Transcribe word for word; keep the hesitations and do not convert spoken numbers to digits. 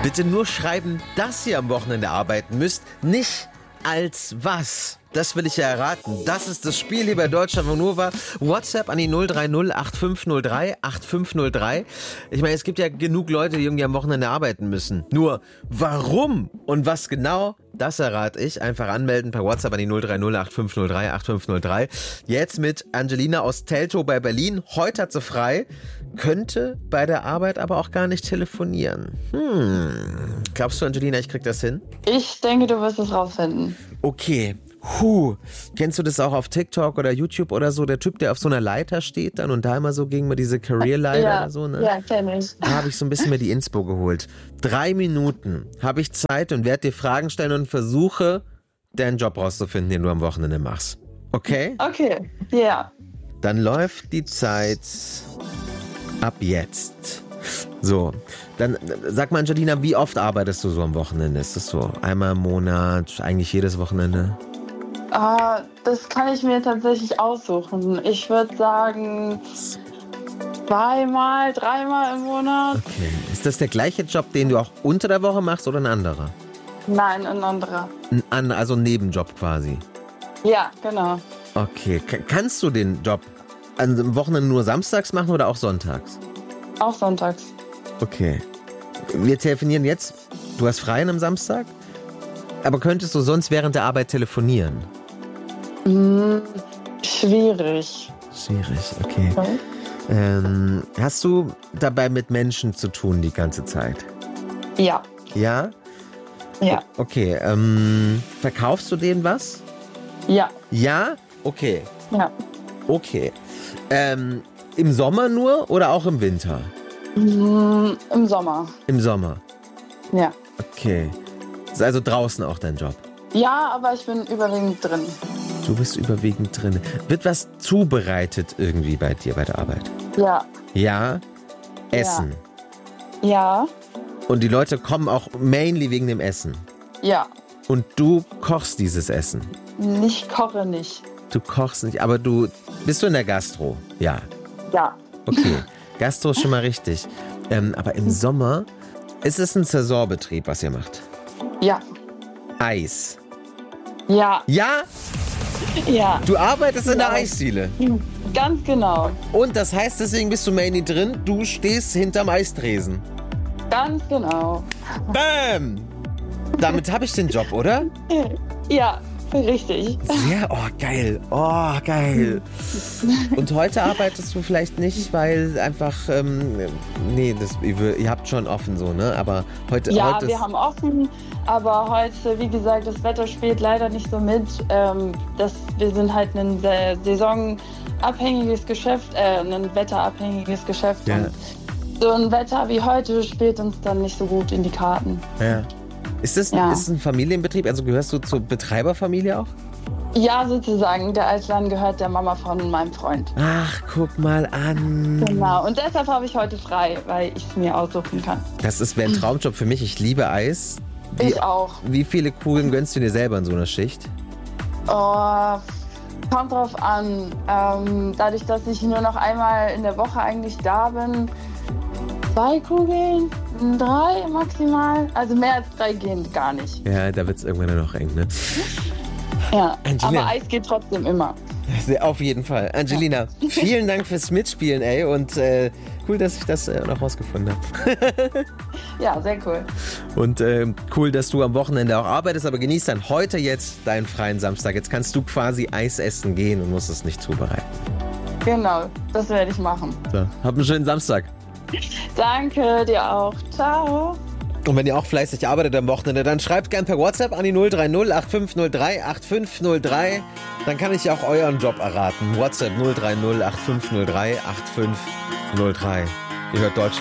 Bitte nur schreiben, dass ihr am Wochenende arbeiten müsst, nicht als was. Das will ich ja erraten. Das ist das Spiel hier bei Deutschlandfunk Nova. WhatsApp an die null drei null acht fünf null drei acht fünf null drei. Ich meine, es gibt ja genug Leute, die irgendwie am Wochenende arbeiten müssen. Nur, warum und was genau, das errate ich. Einfach anmelden per WhatsApp an die null drei null acht fünf null drei acht fünf null drei. Jetzt mit Angelina aus Teltow bei Berlin. Heute hat sie frei. Könnte bei der Arbeit aber auch gar nicht telefonieren. Hm. Glaubst du, Angelina, ich krieg das hin? Ich denke, du wirst es rausfinden. Okay. Huh. Kennst du das auch auf TikTok oder YouTube oder so? Der Typ, der auf so einer Leiter steht dann und da immer so gegen mir diese Career-Leiter ja, oder so, ne? Ja, kenn ich. Da habe ich so ein bisschen mir die Inspo geholt. Drei Minuten habe ich Zeit und werde dir Fragen stellen und versuche, deinen Job rauszufinden, den du am Wochenende machst. Okay? Okay, ja. Yeah. Dann läuft die Zeit ab jetzt. So, dann sag mal, Angelina, wie oft arbeitest du so am Wochenende? Ist das so einmal im Monat, eigentlich jedes Wochenende? Ah, das kann ich mir tatsächlich aussuchen. Ich würde sagen, zweimal, dreimal im Monat. Okay. Ist das der gleiche Job, den du auch unter der Woche machst oder ein anderer? Nein, ein anderer. Ein an, also ein Nebenjob quasi? Ja, genau. Okay. K- kannst du den Job am Wochenende nur samstags machen oder auch sonntags? Auch sonntags. Okay. Wir telefonieren jetzt. Du hast frei am Samstag? Aber könntest du sonst während der Arbeit telefonieren? Hm, schwierig. Schwierig, okay. Okay. Ähm, hast du dabei mit Menschen zu tun die ganze Zeit? Ja. Ja? Ja. Okay, ähm, verkaufst du denen was? Ja. Ja? Okay. Ja. Okay. Ähm, im Sommer nur oder auch im Winter? Hm, im Sommer. Im Sommer. Ja. Okay. Ist also draußen auch dein Job? Ja, aber ich bin überwiegend drin. Du bist überwiegend drin. Wird was zubereitet irgendwie bei dir bei der Arbeit? Ja. Ja? Essen? Ja. Und die Leute kommen auch mainly wegen dem Essen? Ja. Und du kochst dieses Essen? Ich koche nicht. Du kochst nicht, aber du... Bist du in der Gastro? Ja. Ja. Okay. Gastro ist schon mal richtig. Ähm, aber im Sommer ist es ein Saisonbetrieb, was ihr macht? Ja. Eis. Ja. Ja? Ja. Du arbeitest in Ja. der Eisdiele. Ganz genau. Und das heißt, deswegen bist du mainly drin, du stehst hinterm Eistresen. Ganz genau. Bam! Damit habe ich den Job, oder? Ja, richtig. Sehr, oh geil, oh geil. Und heute arbeitest du vielleicht nicht, weil einfach, ähm, nee, das, ihr, ihr habt schon offen so, ne? Aber heute, Ja, heute wir ist, haben offen, aber heute, wie gesagt, das Wetter spielt leider nicht so mit. Ähm, das, wir sind halt ein sehr saisonabhängiges Geschäft, äh, ein wetterabhängiges Geschäft. Ja. Und so ein Wetter wie heute spielt uns dann nicht so gut in die Karten. ja. Ist das Ja. ist es ein Familienbetrieb? Also gehörst du zur Betreiberfamilie auch? Ja, sozusagen. Der Altladen gehört der Mama von meinem Freund. Ach, guck mal an. Genau. Und deshalb habe ich heute frei, weil ich es mir aussuchen kann. Das ist wäre ein Traumjob für mich. Ich liebe Eis. Wie, Ich auch. wie viele Kugeln gönnst du dir selber in so einer Schicht? Oh, kommt drauf an. Ähm, dadurch, dass ich nur noch einmal in der Woche eigentlich da bin, zwei Kugeln, drei maximal. Also mehr als drei gehen gar nicht. Ja, da wird es irgendwann nur noch eng, ne? Ja, Angelina. aber Eis geht trotzdem immer. Auf jeden Fall. Angelina, vielen Dank fürs Mitspielen, ey. Und äh, cool, dass ich das äh, noch rausgefunden habe. Ja, sehr cool. Und äh, cool, dass du am Wochenende auch arbeitest, aber genieß dann heute jetzt deinen freien Samstag. Jetzt kannst du quasi Eis essen gehen und musst es nicht zubereiten. Genau, das werde ich machen. So, hab einen schönen Samstag. Danke, dir auch. Ciao. Und wenn ihr auch fleißig arbeitet am Wochenende, dann schreibt gern per WhatsApp an die null drei null acht fünf null drei acht fünf null drei. Dann kann ich auch euren Job erraten. WhatsApp null drei null acht fünf null drei acht fünf null drei. Ihr hört Deutschland.